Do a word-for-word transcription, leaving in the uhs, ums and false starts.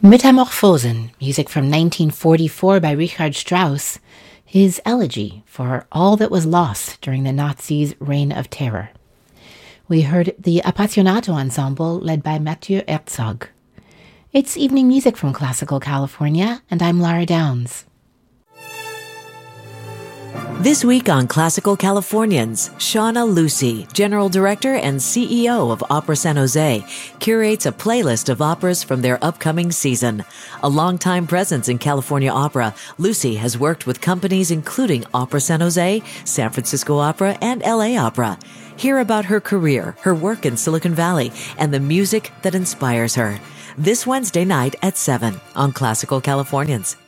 Metamorphosen, music from nineteen forty-four by Richard Strauss, his elegy for all that was lost during the Nazis' reign of terror. We heard the Appassionato Ensemble led by Mathieu Herzog. It's evening music from Classical California, and I'm Lara Downs. This week on Classical Californians, Shauna Lucy, General Director and C E O of Opera San Jose, curates a playlist of operas from their upcoming season. A longtime presence in California opera, Lucy has worked with companies including Opera San Jose, San Francisco Opera, and L A Opera. Hear about her career, her work in Silicon Valley, and the music that inspires her. This Wednesday night at seven on Classical Californians.